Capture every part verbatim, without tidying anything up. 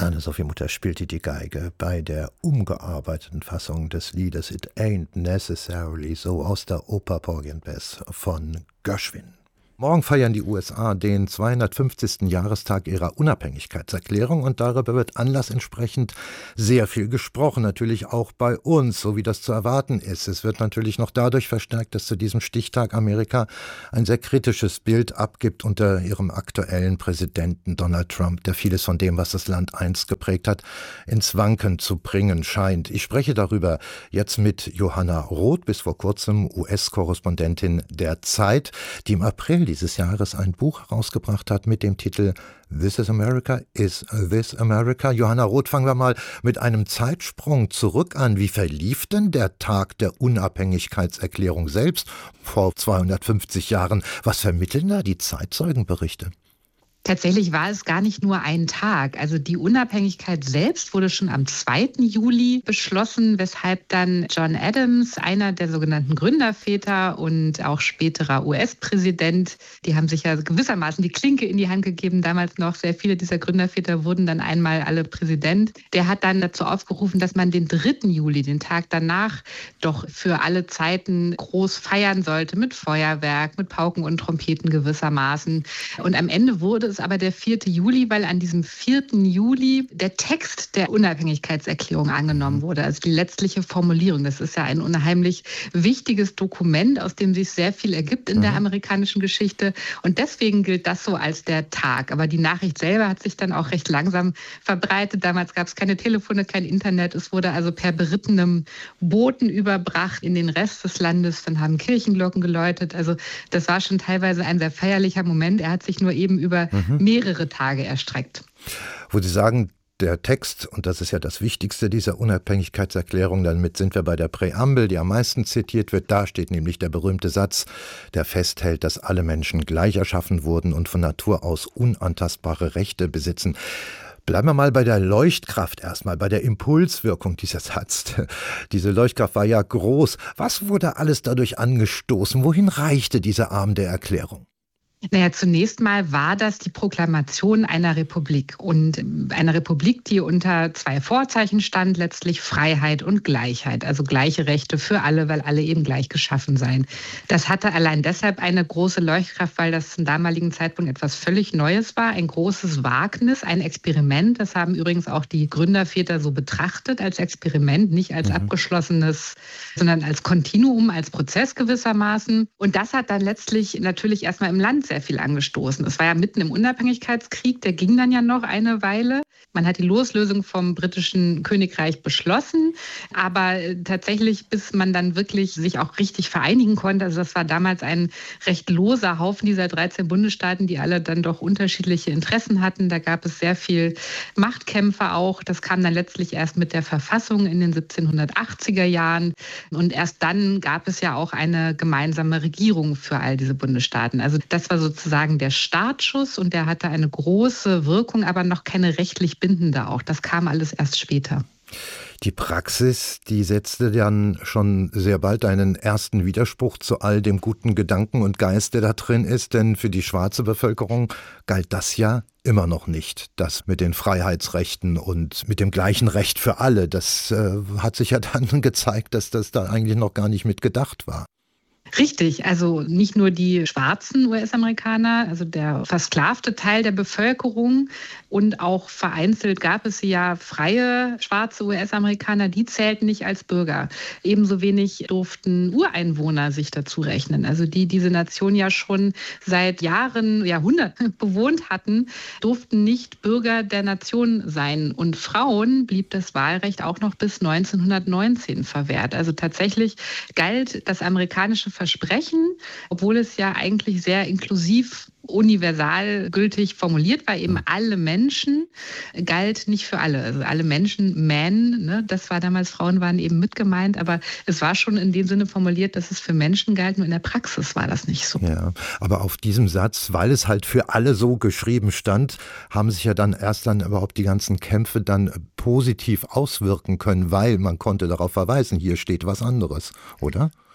Anne-Sophie Mutter spielte die Geige bei der umgearbeiteten Fassung des Liedes It Ain't Necessarily So aus der Oper Porgy and Bess von Gershwin. Morgen feiern die U S A den zweihundertfünfzigsten Jahrestag ihrer Unabhängigkeitserklärung und darüber wird Anlass entsprechend sehr viel gesprochen, natürlich auch bei uns, so wie das zu erwarten ist. Es wird natürlich noch dadurch verstärkt, dass zu diesem Stichtag Amerika ein sehr kritisches Bild abgibt unter ihrem aktuellen Präsidenten Donald Trump, der vieles von dem, was das Land einst geprägt hat, ins Wanken zu bringen scheint. Ich spreche darüber jetzt mit Johanna Roth, bis vor kurzem U S-Korrespondentin der Zeit, die im April dieses Jahres ein Buch herausgebracht hat mit dem Titel This is America, is this America? Johanna Roth, fangen wir mal mit einem Zeitsprung zurück an. Wie verlief denn der Tag der Unabhängigkeitserklärung selbst vor zweihundertfünfzig Jahren? Was vermitteln da die Zeitzeugenberichte? Tatsächlich war es gar nicht nur ein Tag. Also die Unabhängigkeit selbst wurde schon am zweiten Juli beschlossen, weshalb dann John Adams, einer der sogenannten Gründerväter und auch späterer U S-Präsident, die haben sich ja gewissermaßen die Klinke in die Hand gegeben, damals noch. Sehr viele dieser Gründerväter wurden dann einmal alle Präsident. Der hat dann dazu aufgerufen, dass man den dritten Juli, den Tag danach, doch für alle Zeiten groß feiern sollte mit Feuerwerk, mit Pauken und Trompeten gewissermaßen. Und am Ende wurde es aber der vierte Juli, weil an diesem vierten Juli der Text der Unabhängigkeitserklärung angenommen wurde, also die letztliche Formulierung. Das ist ja ein unheimlich wichtiges Dokument, aus dem sich sehr viel ergibt in mhm. der amerikanischen Geschichte. Und deswegen gilt das so als der Tag. Aber die Nachricht selber hat sich dann auch recht langsam verbreitet. Damals gab es keine Telefone, kein Internet. Es wurde also per berittenem Boten überbracht in den Rest des Landes. Dann haben Kirchenglocken geläutet. Also das war schon teilweise ein sehr feierlicher Moment. Er hat sich nur eben über Mhm. mehrere Tage erstreckt. Wo Sie sagen, der Text, und das ist ja das Wichtigste dieser Unabhängigkeitserklärung, damit sind wir bei der Präambel, die am meisten zitiert wird. Da steht nämlich der berühmte Satz, der festhält, dass alle Menschen gleich erschaffen wurden und von Natur aus unantastbare Rechte besitzen. Bleiben wir mal bei der Leuchtkraft erstmal, bei der Impulswirkung dieser Satz. Diese Leuchtkraft war ja groß. Was wurde alles dadurch angestoßen? Wohin reichte dieser Arm der Erklärung? Naja, zunächst mal war das die Proklamation einer Republik und eine Republik, die unter zwei Vorzeichen stand, letztlich Freiheit und Gleichheit, also gleiche Rechte für alle, weil alle eben gleich geschaffen seien. Das hatte allein deshalb eine große Leuchtkraft, weil das zum damaligen Zeitpunkt etwas völlig Neues war, ein großes Wagnis, ein Experiment. Das haben übrigens auch die Gründerväter so betrachtet als Experiment, nicht als mhm. abgeschlossenes, sondern als Kontinuum, als Prozess gewissermaßen. Und das hat dann letztlich natürlich erstmal im Land sehr viel angestoßen. Es war ja mitten im Unabhängigkeitskrieg, der ging dann ja noch eine Weile. Man hat die Loslösung vom britischen Königreich beschlossen, aber tatsächlich, bis man dann wirklich sich auch richtig vereinigen konnte, also das war damals ein recht loser Haufen dieser dreizehn Bundesstaaten, die alle dann doch unterschiedliche Interessen hatten. Da gab es sehr viel Machtkämpfe auch. Das kam dann letztlich erst mit der Verfassung in den siebzehnhundertachtziger Jahren und erst dann gab es ja auch eine gemeinsame Regierung für all diese Bundesstaaten. Also das war sozusagen der Startschuss und der hatte eine große Wirkung, aber noch keine rechtlich bindende auch. Das kam alles erst später. Die Praxis, die setzte dann schon sehr bald einen ersten Widerspruch zu all dem guten Gedanken und Geist, der da drin ist, denn für die schwarze Bevölkerung galt das ja immer noch nicht. Das mit den Freiheitsrechten und mit dem gleichen Recht für alle, das äh, hat sich ja dann gezeigt, dass das da eigentlich noch gar nicht mit gedacht war. Richtig, also nicht nur die schwarzen U S-Amerikaner, also der versklavte Teil der Bevölkerung und auch vereinzelt gab es ja freie schwarze U S-Amerikaner, die zählten nicht als Bürger. Ebenso wenig durften Ureinwohner sich dazu rechnen, also die diese Nation ja schon seit Jahren, Jahrhunderten bewohnt hatten, durften nicht Bürger der Nation sein. Und Frauen blieb das Wahlrecht auch noch bis neunzehnhundertneunzehn verwehrt. Also tatsächlich galt das amerikanische Versprechen, obwohl es ja eigentlich sehr inklusiv universal gültig formuliert war, eben alle Menschen, galt nicht für alle. Also alle Menschen, Men, ne, das war damals, Frauen waren eben mit gemeint, aber es war schon in dem Sinne formuliert, dass es für Menschen galt, nur in der Praxis war das nicht so. Ja, aber auf diesem Satz, weil es halt für alle so geschrieben stand, haben sich ja dann erst dann überhaupt die ganzen Kämpfe dann positiv auswirken können, weil man konnte darauf verweisen, hier steht was anderes, oder?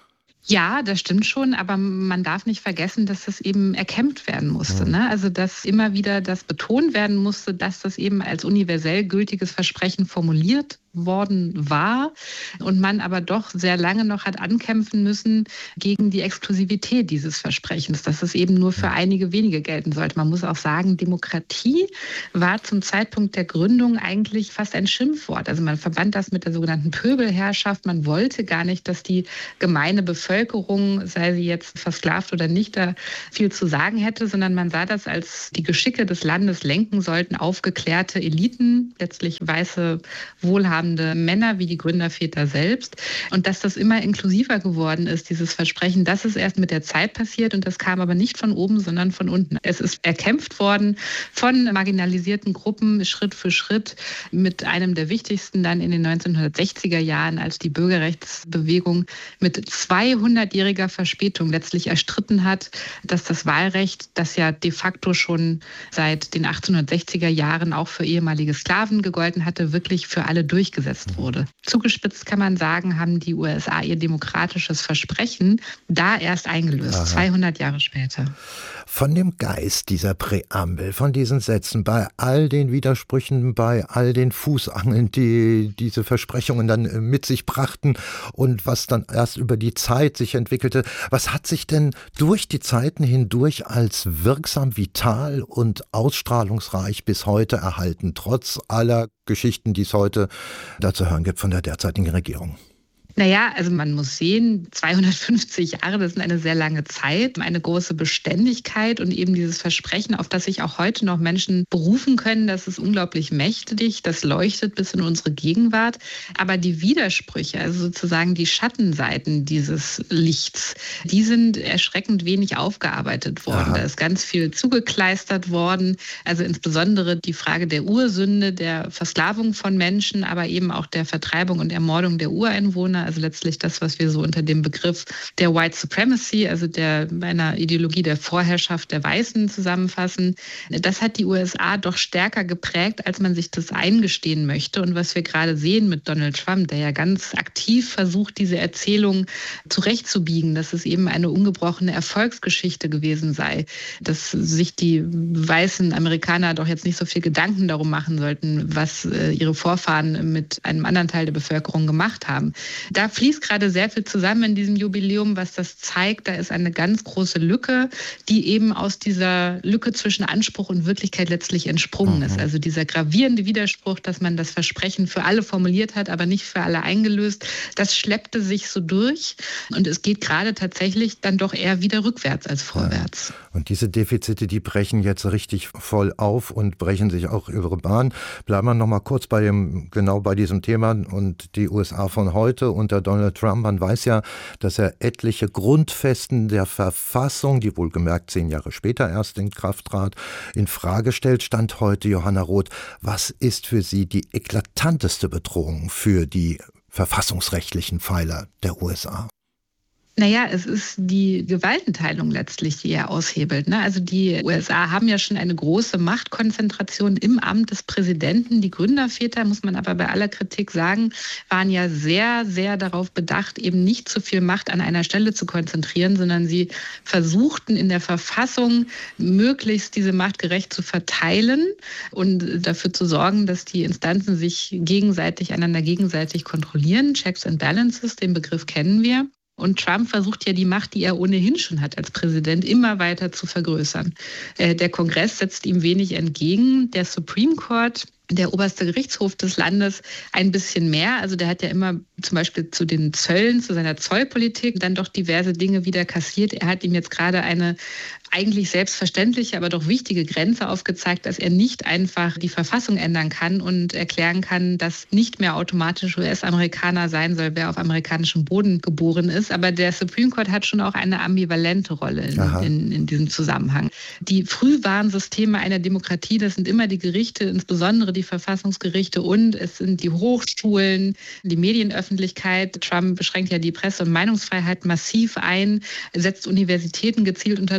Ja, das stimmt schon, aber man darf nicht vergessen, dass das eben erkämpft werden musste. Ne? Also dass immer wieder das betont werden musste, dass das eben als universell gültiges Versprechen formuliert worden war und man aber doch sehr lange noch hat ankämpfen müssen gegen die Exklusivität dieses Versprechens, dass es eben nur für einige wenige gelten sollte. Man muss auch sagen, Demokratie war zum Zeitpunkt der Gründung eigentlich fast ein Schimpfwort. Also man verband das mit der sogenannten Pöbelherrschaft. Man wollte gar nicht, dass die gemeine Bevölkerung, sei sie jetzt versklavt oder nicht, da viel zu sagen hätte, sondern man sah das als die Geschicke des Landes lenken sollten aufgeklärte Eliten, letztlich weiße, wohlhabende Männer wie die Gründerväter selbst. Und dass das immer inklusiver geworden ist, dieses Versprechen, das ist erst mit der Zeit passiert und das kam aber nicht von oben, sondern von unten. Es ist erkämpft worden von marginalisierten Gruppen Schritt für Schritt mit einem der wichtigsten dann in den neunzehnhundertsechziger Jahren, als die Bürgerrechtsbewegung mit zweihundertjähriger Verspätung letztlich erstritten hat, dass das Wahlrecht, das ja de facto schon seit den achtzehnhundertsechziger Jahren auch für ehemalige Sklaven gegolten hatte, wirklich für alle durchgesetzt wurde. Zugespitzt kann man sagen, haben die U S A ihr demokratisches Versprechen da erst eingelöst, Aha. zweihundert Jahre später. Von dem Geist dieser Präambel, von diesen Sätzen, bei all den Widersprüchen, bei all den Fußangeln, die diese Versprechungen dann mit sich brachten und was dann erst über die Zeit sich entwickelte, was hat sich denn durch die Zeiten hindurch als wirksam, vital und ausstrahlungsreich bis heute erhalten, trotz aller Geschichten, die es heute dazu hören gibt von der derzeitigen Regierung? Naja, also man muss sehen, zweihundertfünfzig Jahre, das ist eine sehr lange Zeit, eine große Beständigkeit und eben dieses Versprechen, auf das sich auch heute noch Menschen berufen können, das ist unglaublich mächtig, das leuchtet bis in unsere Gegenwart. Aber die Widersprüche, also sozusagen die Schattenseiten dieses Lichts, die sind erschreckend wenig aufgearbeitet worden. Aha. Da ist ganz viel zugekleistert worden, also insbesondere die Frage der Ursünde, der Versklavung von Menschen, aber eben auch der Vertreibung und Ermordung der Ureinwohner. Also letztlich das, was wir so unter dem Begriff der White Supremacy, also der einer Ideologie der Vorherrschaft der Weißen zusammenfassen. Das hat die U S A doch stärker geprägt, als man sich das eingestehen möchte. Und was wir gerade sehen mit Donald Trump, der ja ganz aktiv versucht, diese Erzählung zurechtzubiegen, dass es eben eine ungebrochene Erfolgsgeschichte gewesen sei, dass sich die weißen Amerikaner doch jetzt nicht so viel Gedanken darum machen sollten, was ihre Vorfahren mit einem anderen Teil der Bevölkerung gemacht haben. Da fließt gerade sehr viel zusammen in diesem Jubiläum, was das zeigt. Da ist eine ganz große Lücke, die eben aus dieser Lücke zwischen Anspruch und Wirklichkeit letztlich entsprungen ist. Also dieser gravierende Widerspruch, dass man das Versprechen für alle formuliert hat, aber nicht für alle eingelöst, das schleppte sich so durch. Und es geht gerade tatsächlich dann doch eher wieder rückwärts als vorwärts. Ja. Und diese Defizite, die brechen jetzt richtig voll auf und brechen sich auch über Bahn. Bleiben wir noch mal kurz bei dem, genau bei diesem Thema und die U S A von heute unter Donald Trump. Man weiß ja, dass er etliche Grundfesten der Verfassung, die wohlgemerkt zehn Jahre später erst in Kraft trat, in Frage stellt. Stand heute, Johanna Roth, was ist für Sie die eklatanteste Bedrohung für die verfassungsrechtlichen Pfeiler der U S A? Naja, es ist die Gewaltenteilung letztlich, die er aushebelt. Ne? Also die U S A haben ja schon eine große Machtkonzentration im Amt des Präsidenten. Die Gründerväter, muss man aber bei aller Kritik sagen, waren ja sehr, sehr darauf bedacht, eben nicht zu viel Macht an einer Stelle zu konzentrieren, sondern sie versuchten in der Verfassung möglichst diese Macht gerecht zu verteilen und dafür zu sorgen, dass die Instanzen sich gegenseitig, einander gegenseitig kontrollieren. Checks and Balances, den Begriff kennen wir. Und Trump versucht ja die Macht, die er ohnehin schon hat als Präsident, immer weiter zu vergrößern. Der Kongress setzt ihm wenig entgegen. Der Supreme Court, der oberste Gerichtshof des Landes, ein bisschen mehr. Also der hat ja immer zum Beispiel zu den Zöllen, zu seiner Zollpolitik dann doch diverse Dinge wieder kassiert. Er hat ihm jetzt gerade eine eigentlich selbstverständliche, aber doch wichtige Grenze aufgezeigt, dass er nicht einfach die Verfassung ändern kann und erklären kann, dass nicht mehr automatisch U S-Amerikaner sein soll, wer auf amerikanischem Boden geboren ist. Aber der Supreme Court hat schon auch eine ambivalente Rolle in, in, in diesem Zusammenhang. Die Frühwarnsysteme einer Demokratie, das sind immer die Gerichte, insbesondere die Verfassungsgerichte, und es sind die Hochschulen, die Medienöffentlichkeit. Trump beschränkt ja die Presse- und Meinungsfreiheit massiv ein, setzt Universitäten gezielt unter Druck. Also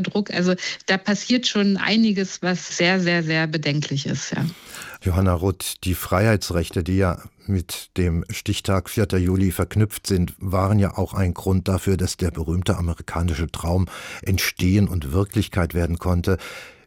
Also da passiert schon einiges, was sehr, sehr, sehr bedenklich ist. Ja. Johanna Rutt, die Freiheitsrechte, die ja mit dem Stichtag vierter Juli verknüpft sind, waren ja auch ein Grund dafür, dass der berühmte amerikanische Traum entstehen und Wirklichkeit werden konnte.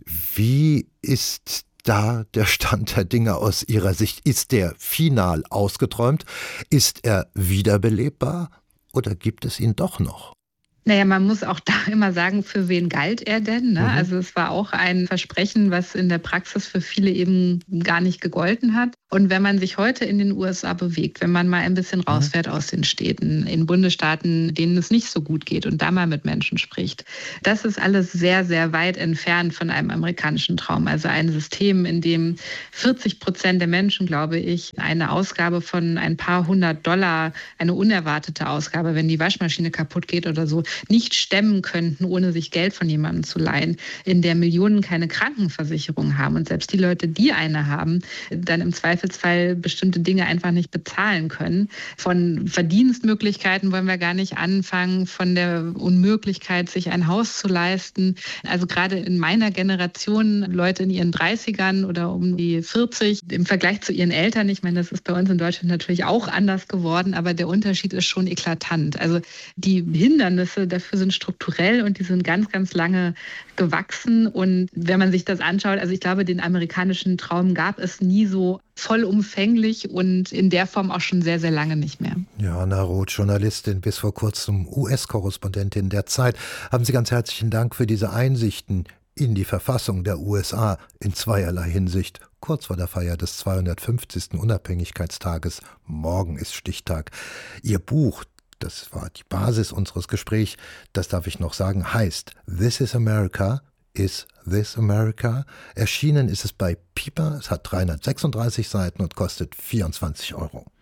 Wie ist da der Stand der Dinge aus Ihrer Sicht? Ist der final ausgeträumt? Ist er wiederbelebbar? Oder gibt es ihn doch noch? Naja, man muss auch da immer sagen, für wen galt er denn? Ne? Mhm. Also es war auch ein Versprechen, was in der Praxis für viele eben gar nicht gegolten hat. Und wenn man sich heute in den U S A bewegt, wenn man mal ein bisschen rausfährt mhm. aus den Städten, in Bundesstaaten, denen es nicht so gut geht und da mal mit Menschen spricht, das ist alles sehr, sehr weit entfernt von einem amerikanischen Traum. Also ein System, in dem vierzig Prozent der Menschen, glaube ich, eine Ausgabe von ein paar hundert Dollar, eine unerwartete Ausgabe, wenn die Waschmaschine kaputt geht oder so, nicht stemmen könnten, ohne sich Geld von jemandem zu leihen, in der Millionen keine Krankenversicherung haben und selbst die Leute, die eine haben, dann im Zweifelsfall bestimmte Dinge einfach nicht bezahlen können. Von Verdienstmöglichkeiten wollen wir gar nicht anfangen, von der Unmöglichkeit, sich ein Haus zu leisten. Also gerade in meiner Generation, Leute in ihren dreißigern oder um die vierzig, im Vergleich zu ihren Eltern, ich meine, das ist bei uns in Deutschland natürlich auch anders geworden, aber der Unterschied ist schon eklatant. Also die Hindernisse dafür sind strukturell und die sind ganz, ganz lange gewachsen. Und wenn man sich das anschaut, also ich glaube, den amerikanischen Traum gab es nie so vollumfänglich und in der Form auch schon sehr, sehr lange nicht mehr. Johanna Roth, Journalistin, bis vor kurzem U S-Korrespondentin der Zeit. Haben Sie ganz herzlichen Dank für diese Einsichten in die Verfassung der U S A in zweierlei Hinsicht. Kurz vor der Feier des zweihundertfünfzigsten Unabhängigkeitstages. Morgen ist Stichtag. Ihr Buch, das war die Basis unseres Gesprächs, das darf ich noch sagen, heißt This is America, Is This America? Erschienen ist es bei Piper, es hat dreihundertsechsunddreißig Seiten und kostet vierundzwanzig Euro.